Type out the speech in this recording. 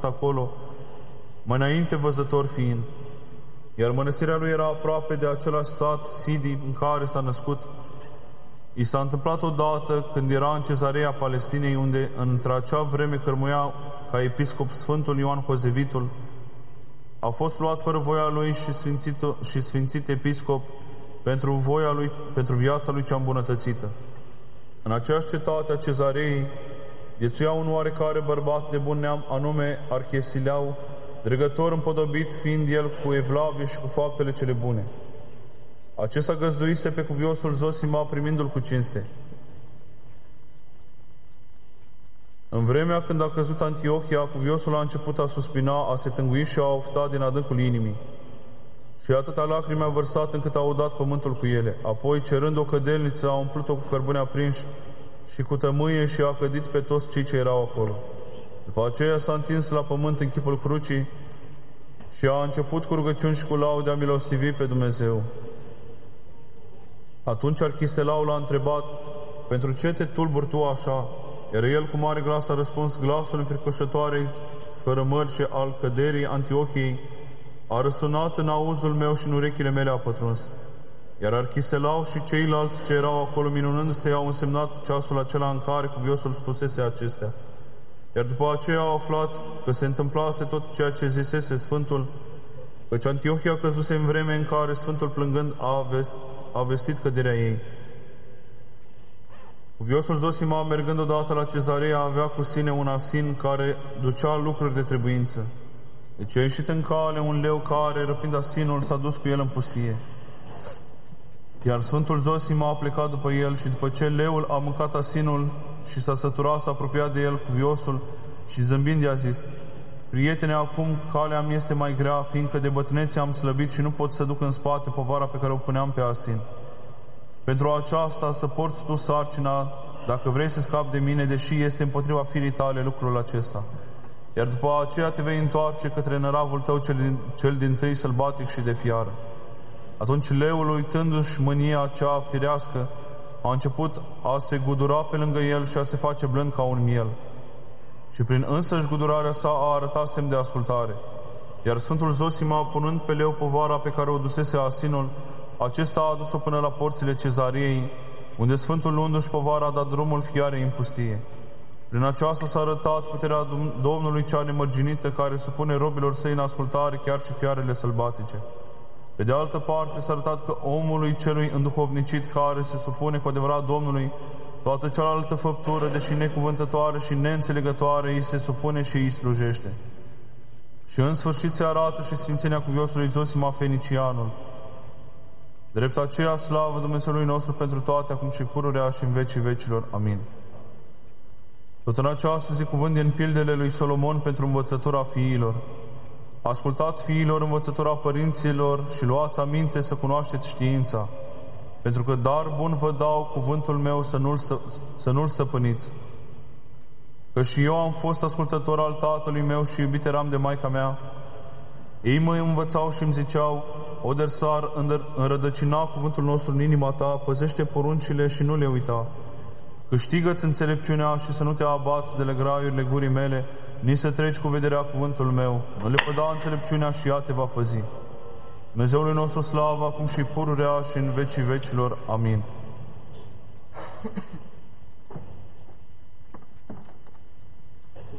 acolo, mai înainte văzător fiind. Iar mănăstirea lui era aproape de același sat, Sidi, în care s-a născut. I s-a întâmplat odată când era în Cezarea Palestinei, unde între acea vreme cărmuia ca episcop Sfântul Ioan Hozevitul. A fost luat fără voia lui și sfințit episcop pentru viața lui cea îmbunătățită. În aceeași cetate a Cezarei viețuia un oarecare bărbat de bun neam, anume Archesilau, dregător împodobit fiind el cu evlavie și cu faptele cele bune. Acesta găzduise pe cuviosul Zosima, primindu-l cu cinste. În vremea când a căzut Antiohia, cuviosul a început a suspina, a se tângui și a ofta din adâncul inimii. Și atâta lacrimi a vărsat încât a udat pământul cu ele. Apoi, cerând o cădelniță, a umplut-o cu cărbune aprinși și cu tămâie și a cădit pe toți cei ce erau acolo. După aceea s-a întins la pământ în chipul crucii și a început cu rugăciuni și cu laude a milostivi pe Dumnezeu. Atunci Archiselau l-a întrebat: pentru ce te tulburi tu așa? Iar el cu mare glas a răspuns: glasul înfricoșătoarei sfărâmări și al căderii Antiohiei a răsunat în auzul meu și în urechile mele a pătruns. Iar Archiselau și ceilalți ce erau acolo, minunându-se, i-au însemnat ceasul acela în care cuviosul spusese acestea. Iar după aceea au aflat că se întâmplase tot ceea ce zisese Sfântul, căci Antiohia căzuse în vreme în care Sfântul, plângând, a vestit căderea ei. Cuviosul Zosima, mergând odată la Cezarea, avea cu sine un asin care ducea lucruri de trebuință. Deci a ieșit în cale un leu care, răpind asinul, s-a dus cu el în pustie. Iar Sfântul Zosima a plecat după el și după ce leul a mâncat asinul și s-a săturat, s-a apropiat de el cuviosul și zâmbind i-a zis: prietene, acum calea mi este mai grea, fiindcă de bătrânețe am slăbit și nu pot să duc în spate povara pe care o puneam pe asin. Pentru aceasta să porți tu sarcina, dacă vrei să scapi de mine, deși este împotriva firii tale lucrul acesta. Iar după aceea te vei întoarce către năravul tău cel dintâi sălbatic și de fiară. Atunci leul, uitându-și mânia cea firească, a început a se gudura pe lângă el și a se face blând ca un miel. Și prin însăși gudurarea sa a arătat semn de ascultare. Iar Sfântul Zosima, punând pe leu povara pe care o dusese asinul, acesta a adus-o până la porțile Cezariei, unde Sfântul, luându-și povara, a dat drumul fiarei în pustie. Prin aceasta s-a arătat puterea Domnului cea nemărginită, care supune robilor săi în ascultare chiar și fiarele sălbatice. Pe de altă parte s-a arătat că omului celui înduhovnicit, care se supune cu adevărat Domnului, toată cealaltă făptură, deși necuvântătoare și neînțelegătoare, îi se supune și îi slujește. Și în sfârșit se arată și sfințenia cuviosului Zosima Fenicianul. Drept aceea, slavă Dumnezeului nostru pentru toate, acum și pururea și în vecii vecilor. Amin. Tot în această zi, cuvânt din pildele lui Solomon pentru învățătura fiilor. Ascultați, fiilor, învățătura părinților și luați aminte să cunoașteți știința, pentru că dar bun vă dau, cuvântul meu să nu-l stăpâniți. Că și eu am fost ascultător al tatălui meu și iubit eram de maica mea. Ei mă învățau și îmi ziceau: o dersar, înrădăcina cuvântul nostru în inima ta, păzește poruncile și nu le uita. Câștigă-ți înțelepciunea și să nu te abați de graiurile gurii mele, nici să treci cu vederea cuvântul meu. Nu le păda înțelepciunea și ea te va păzi. Dumnezeului nostru slavă, acum și pururea și în vecii vecilor. Amin.